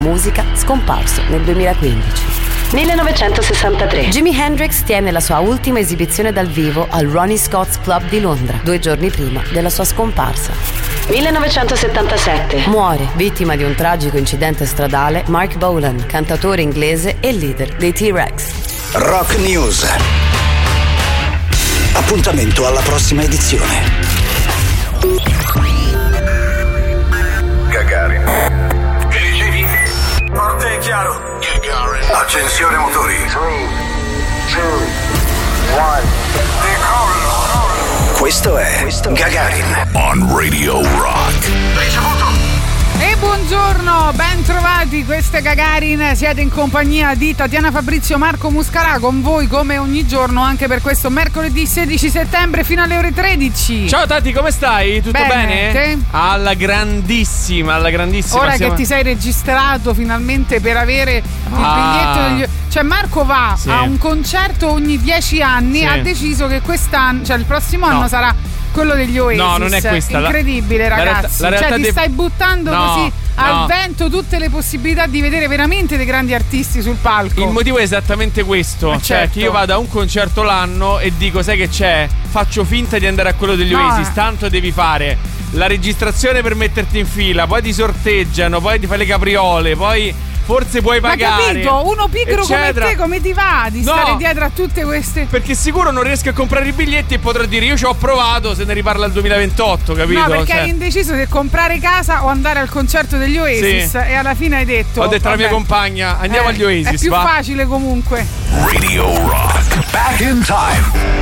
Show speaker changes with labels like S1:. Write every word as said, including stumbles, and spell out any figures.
S1: musica, scomparso nel duemilaquindici.
S2: millenovecentosessantatré.
S1: Jimi Hendrix tiene la sua ultima esibizione dal vivo al Ronnie Scott's Club di Londra, due giorni prima della sua scomparsa.
S2: millenovecentosettantasette.
S1: Muore, vittima di un tragico incidente stradale, Mark Bolan, cantautore inglese e leader dei T-Rex.
S3: Rock News. Appuntamento alla prossima edizione.
S4: Gagarin. Che dicevi? Forte e chiaro. Gagarin. Accensione motori. tre, due, uno. Decollo.
S3: Questo è Gagarin.
S4: On Radio Rock. Ricevuto.
S5: E buongiorno, ben trovati, questo è Gagarin, siete in compagnia di Tatiana Fabrizio, Marco Muscarà, con voi come ogni giorno anche per questo mercoledì sedici settembre fino alle ore tredici.
S6: Ciao Tati, come stai? Tutto bene?
S5: Bene? Te?
S6: Alla grandissima, alla grandissima.
S5: Ora
S6: siamo...
S5: che ti sei registrato finalmente per avere il
S6: Ah.
S5: biglietto degli... Cioè Marco va
S6: Sì.
S5: a un concerto ogni dieci anni,
S6: Sì.
S5: ha deciso che quest'anno, cioè il prossimo anno
S6: No.
S5: sarà quello degli Oasis.
S6: No, non è questa. La-
S5: Incredibile,
S6: la realtà-
S5: ragazzi.
S6: la realtà
S5: cioè ti
S6: dei-
S5: stai buttando
S6: No,
S5: così al
S6: no.
S5: vento tutte le possibilità di vedere veramente dei grandi artisti sul palco.
S6: Il motivo è esattamente questo.
S5: Ma
S6: Cioè
S5: certo.
S6: che io vado a un concerto l'anno e dico, sai che c'è? Faccio finta di andare a quello degli
S5: No,
S6: Oasis.
S5: eh.
S6: Tanto devi fare la registrazione per metterti in fila, poi ti sorteggiano, poi ti fai le capriole, poi forse puoi
S5: Ma
S6: pagare.
S5: capito? Uno pigro come
S6: eccetera.
S5: te, come ti va di
S6: No.
S5: stare dietro a tutte queste...
S6: Perché sicuro non riesco a comprare i biglietti e potrò dire io ci ho provato, se ne riparla al duemilaventotto, capito?
S5: No, perché
S6: Cioè,
S5: hai indeciso se comprare casa o andare al concerto degli Oasis.
S6: Sì.
S5: E alla fine hai detto...
S6: ho detto alla mia
S5: vabbè,
S6: compagna, andiamo
S5: eh,
S6: agli Oasis,
S5: È più
S6: va?
S5: facile comunque.
S4: Radio Rock. Back in time.